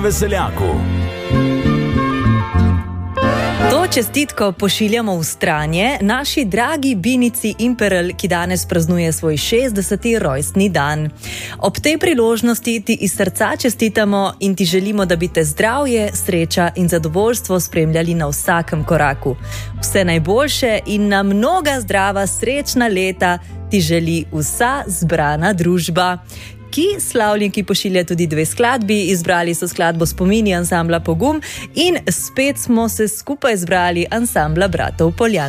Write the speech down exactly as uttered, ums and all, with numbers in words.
Veseljaku. To čestitko pošiljamo v stranje naši dragi Binici Imperl, ki danes praznuje svoj šestdeseti rojstni dan. Ob tej priložnosti ti iz srca čestitamo in ti želimo, da bi te zdravje, sreča in zadovoljstvo spremljali na vsakem koraku. Vse najboljše in na mnoga zdrava, srečna leta ti želi vsa zbrana družba. Ki slavljenki pošilja tudi dve skladbi, izbrali so skladbo Spomini ansambla Pogum in spet smo se skupaj zbrali ansambla Bratov Poljan.